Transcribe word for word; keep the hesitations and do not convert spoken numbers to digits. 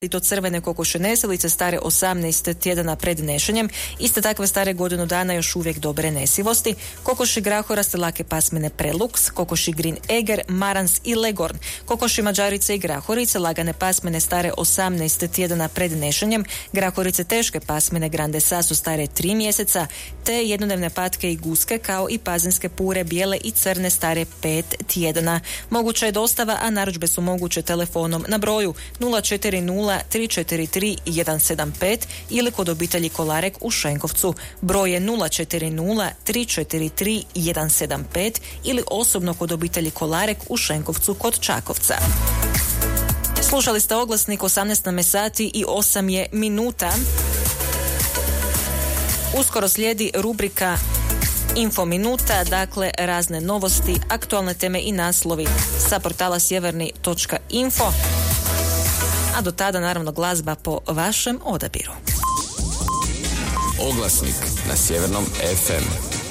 i to crvene kokoši nesilice stare osamnaest tjedana pred nešenjem, iste takve stare godinu dana još uvijek dobre nesivosti, kokoši grahoraste lake pasmine Prelux, kokoši Green Eger, Marans i Legorn, kokoši mađarice i grahorice lagane pasmine stare osamnaest tjedana pred nešenjem, grahorice teške pasmine Grande Sasu stare tri mjeseca, te jednodnevne patke i guske kao i pazinske pure bijele i crne stare pet tjedana. Moguća je dostava, a narudžbe su moguće telefonom na broju nula četiri nula tri četiri tri jedan sedam pet ili kod obitelji Kolarek u Šenkovcu. Broj je nula četiri nula tri četiri tri jedan sedam pet ili osobno kod obitelji Kolarek u Šenkovcu kod Čakovca. Slušali ste oglasnik, osamnaest sati i osam je minuta. Uskoro slijedi rubrika Info minuta, dakle razne novosti, aktualne teme i naslovi sa portala sjeverni točka info. A do tada naravno glazba po vašem odabiru. Oglasnik na Sjevernom ef em.